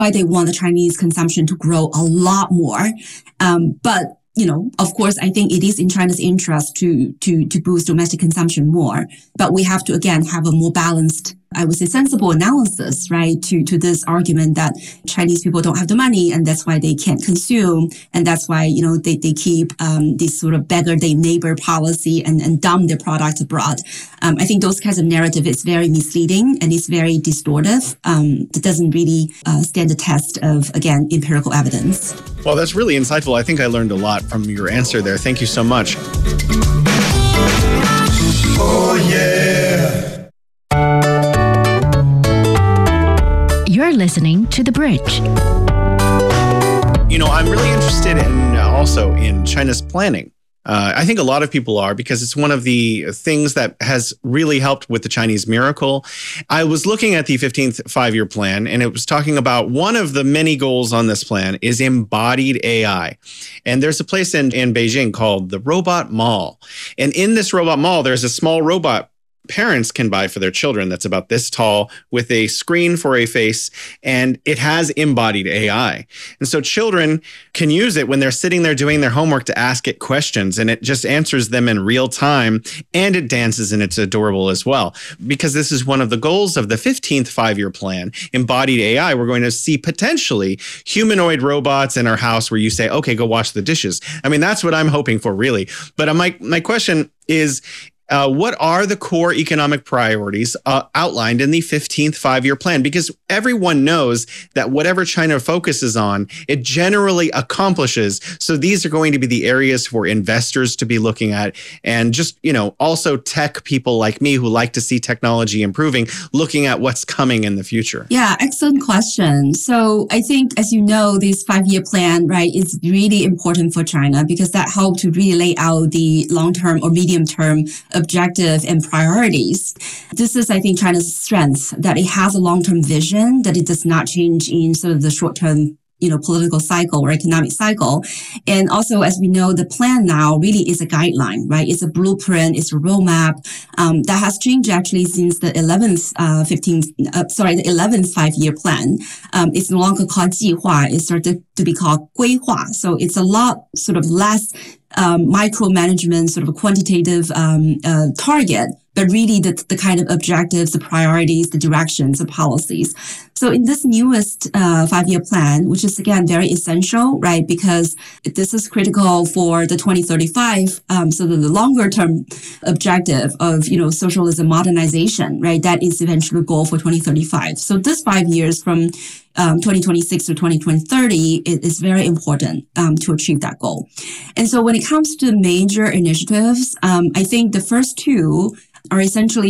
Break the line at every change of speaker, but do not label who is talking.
why they want the Chinese consumption to grow a lot more. But of course, I think it is in China's interest to boost domestic consumption more. But we have to, again, have a more balanced, I would say, sensible analysis, right, to this argument that Chinese people don't have the money and that's why they can't consume. And that's why, they keep this sort of beggar their neighbor policy and dump their products abroad. I think those kinds of narrative is very misleading and it's very distortive. It doesn't really stand the test of, again, empirical evidence.
Well, that's really insightful. I think I learned a lot from your answer there. Thank you so much.
Oh, yeah.
You're listening to The Bridge.
I'm really interested in China's planning. I think a lot of people are, because it's one of the things that has really helped with the Chinese miracle. I was looking at the 15th five-year plan, and it was talking about one of the many goals on this plan is embodied AI. And there's a place in Beijing called the Robot Mall. And in this Robot Mall, there's a small robot parents can buy for their children that's about this tall with a screen for a face, and it has embodied AI. And so children can use it when they're sitting there doing their homework to ask it questions, and it just answers them in real time, and it dances, and it's adorable as well. Because this is one of the goals of the 15th five-year plan, embodied AI. We're going to see potentially humanoid robots in our house where you say, okay, go wash the dishes. I mean, that's what I'm hoping for, really. But my question is, what are the core economic priorities outlined in the 15th five-year plan? Because everyone knows that whatever China focuses on, it generally accomplishes. So these are going to be the areas for investors to be looking at, and just, also tech people like me who like to see technology improving, looking at what's coming in the future.
Yeah, excellent question. So I think, as you know, this five-year plan, right, is really important for China because that helped to really lay out the long-term or medium-term objective and priorities. This is, I think, China's strength, that it has a long-term vision, that it does not change in sort of the short-term political cycle or economic cycle. And also, as we know, the plan now really is a guideline, right? It's a blueprint, it's a roadmap that has changed actually since the 11th five-year plan. It's no longer called 计划, it started to be called 规划. So it's a lot sort of less micromanagement, sort of a quantitative target, but really the kind of objectives, the priorities, the directions, the policies. So in this newest five-year plan, which is again very essential, right? Because this is critical for the 2035, so the longer term objective of, socialism modernization, right? That is eventually the goal for 2035. So this 5 years from 2026 to 2030 is very important to achieve that goal. And so when it comes to major initiatives, I think the first two are essentially